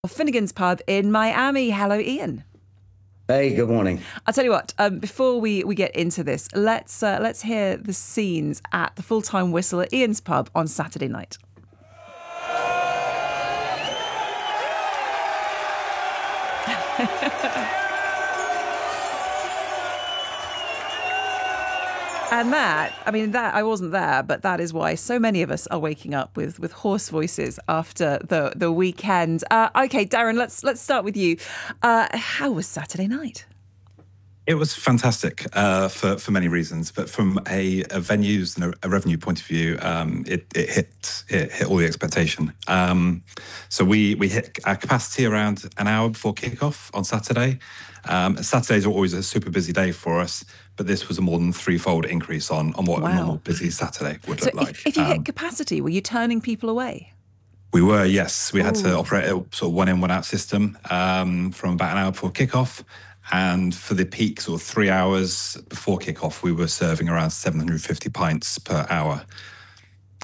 Finnegan's Pub in Miami. Hello, Ian. Hey, good morning. I'll tell you what, before we get into this, let's hear the scenes at the Full-Time Whistle at Ian's Pub on Saturday night. And I wasn't there, but that is why so many of us are waking up with hoarse voices after the weekend. Okay, Darren, let's start with you. How was Saturday night? It was fantastic for many reasons, but from a venues and a revenue point of view, it hit all the expectation. So we hit our capacity around an hour before kickoff on Saturday. Saturdays are always a super busy day for us, but this was a more than threefold increase on what a normal busy Saturday would look like. If you hit capacity, were you turning people away? We were, yes. We had to operate a sort of one in, one out system from about an hour before kickoff. And for the peak, sort of 3 hours before kickoff, we were serving around 750 pints per hour.